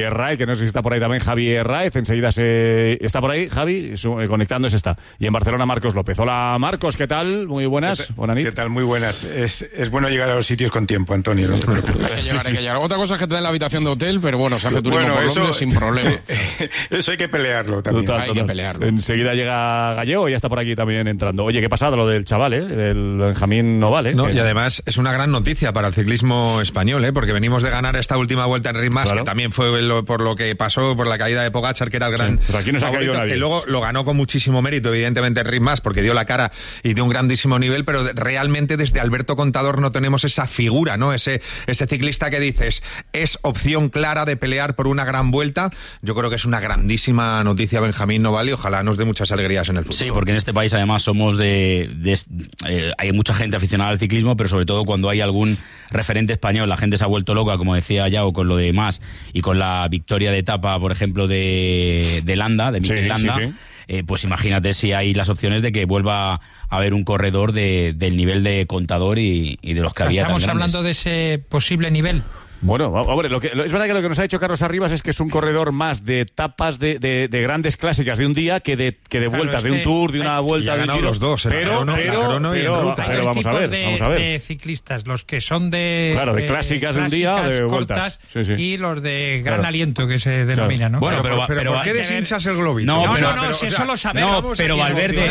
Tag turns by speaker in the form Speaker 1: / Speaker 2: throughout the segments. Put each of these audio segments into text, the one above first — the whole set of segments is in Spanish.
Speaker 1: Javier Raez, que no sé si está por ahí también Javier Raez, enseguida está por ahí, Javi, conectándose está. Y en Barcelona, Marcos López. Hola, Marcos, ¿qué tal? Muy buenas.
Speaker 2: ¿Qué tal? Muy buenas. Es bueno llegar a los sitios con tiempo, Antonio, no te preocupes.
Speaker 3: Hay que llegar. Otra cosa es que te den la habitación de hotel, pero bueno, se hace turismo por Londres sin problema.
Speaker 2: Eso hay que pelearlo también.
Speaker 3: Hay que pelearlo.
Speaker 1: Enseguida llega Gallego y ya está por aquí también entrando. Oye, ¿qué pasado lo del chaval, del Benjamín Noval,
Speaker 4: No, y además es una gran noticia para el ciclismo español, porque venimos de ganar esta última vuelta en Ritmas, claro, que también fue por lo que pasó, por la caída de Pogačar, que era el gran...
Speaker 1: Pues aquí no se ha caído nadie.
Speaker 4: Que luego lo ganó con muchísimo mérito, evidentemente, en Ritmas, porque dio la cara y dio un grandísimo nivel, pero realmente desde Alberto Contador no tenemos esa figura, ¿no? Ese ciclista que dices, es opción clara de pelear por una gran vuelta. Yo creo que es una grandísima noticia Benjamín Noval y ojalá nos dé muchas alegrías en el futuro.
Speaker 5: Sí, porque en este país además somos hay mucha gente aficionada al ciclismo, pero sobre todo cuando hay algún referente español, la gente se ha vuelto loca, como decía Yao, con lo de Mas y con la victoria de etapa, por ejemplo, de Landa, de Mikel Landa. Sí. Pues imagínate si hay las opciones de que vuelva a haber un corredor del nivel de Contador y de los que había.
Speaker 6: Estamos hablando de ese posible nivel.
Speaker 1: Bueno, hombre, es verdad que lo que nos ha dicho Carlos Arribas es que es un corredor más de etapas de grandes clásicas de un día que de vueltas, de un Tour, de una vuelta de un Giro.
Speaker 4: Los dos,
Speaker 1: pero vamos a ver.
Speaker 6: De ciclistas, los que son de
Speaker 1: clásicas de un día o de vueltas.
Speaker 6: Sí. Y los de gran aliento, que se denomina, ¿no?
Speaker 4: Bueno, pero ¿por qué deshinchas el globito?
Speaker 6: No, si eso lo sabemos.
Speaker 5: No, pero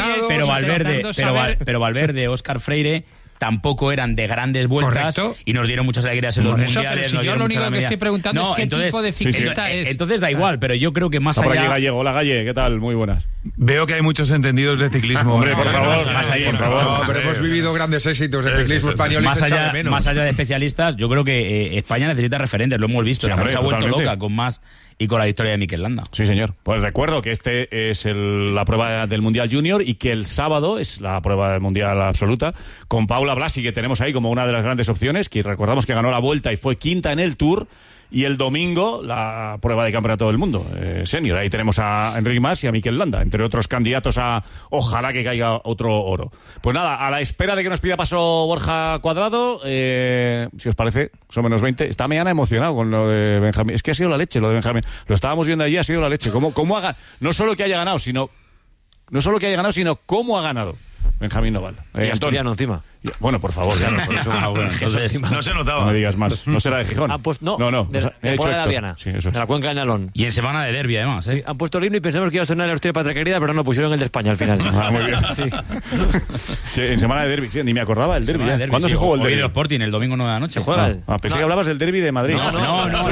Speaker 5: Valverde, Óscar Freire tampoco eran de grandes vueltas.
Speaker 6: Correcto.
Speaker 5: Y nos dieron muchas alegrías en los mundiales.
Speaker 6: Pero si yo lo único que estoy preguntando es qué tipo de ciclista es.
Speaker 5: Entonces da igual, pero yo creo que más allá...
Speaker 1: Por aquí Gallego. Hola, Galle, ¿qué tal? Muy buenas.
Speaker 7: Veo que hay muchos entendidos de ciclismo.
Speaker 1: Hombre, por favor.
Speaker 4: No, pero hemos vivido grandes éxitos de ciclismo español.
Speaker 5: Más allá de especialistas, yo creo que España necesita referentes, lo hemos visto. La gente se ha vuelto loca con Mas y con la victoria de Mikel Landa.
Speaker 1: Sí, señor. Pues recuerdo que este es la prueba del Mundial Junior y que el sábado es la prueba del Mundial Absoluta con Paula Blasi, que tenemos ahí como una de las grandes opciones, que recordamos que ganó la Vuelta y fue quinta en el Tour. Y el domingo, la prueba de campeonato del mundo, senior. Ahí tenemos a Enric Mas y a Mikel Landa, entre otros candidatos a ojalá que caiga otro oro. Pues nada, a la espera de que nos pida paso Borja Cuadrado, si os parece, son menos 20. Está mañana emocionado con lo de Benjamín. Es que ha sido la leche lo de Benjamín. Lo estábamos viendo allí, ha sido la leche. ¿Cómo haga? No solo que haya ganado, sino cómo ha ganado Benjamín Noval.
Speaker 8: Asturiano encima.
Speaker 1: Bueno, por favor, ya no, por eso,
Speaker 5: entonces,
Speaker 7: no se notaba.
Speaker 1: No me digas más. ¿No será de Gijón?
Speaker 8: Pues no.
Speaker 1: De
Speaker 8: la Viana.
Speaker 1: Sí, eso es.
Speaker 8: De la cuenca de Nalón.
Speaker 5: Y en semana de derbi, además.
Speaker 8: Sí, han puesto el himno y pensamos que iba a sonar el Hostia de Patria Querida, pero no, pusieron el de España al final.
Speaker 1: Muy bien. Sí. En semana de derbi, sí, ni me acordaba del derbi. ¿Cuándo se jugó el derbi?
Speaker 5: Hoy el Sporting, el domingo 9 de la noche.
Speaker 8: ¿Se juega?
Speaker 1: Pensé que hablabas del derbi de Madrid.
Speaker 5: No,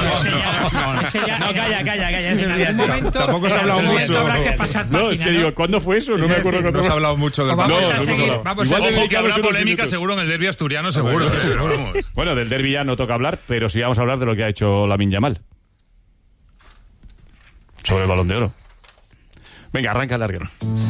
Speaker 5: calla.
Speaker 4: Tampoco se ha hablado mucho.
Speaker 1: No, es que digo, ¿cuándo fue eso? No me acuerdo cuándo.
Speaker 4: No se ha hablado mucho del
Speaker 7: Ojo que habrá polémica seguro en el derbi asturiano, seguro.
Speaker 1: Bueno, del derbi ya no toca hablar, pero sí vamos a hablar de lo que ha hecho Lamine Yamal sobre el Balón de Oro. Venga, arranca el larguero.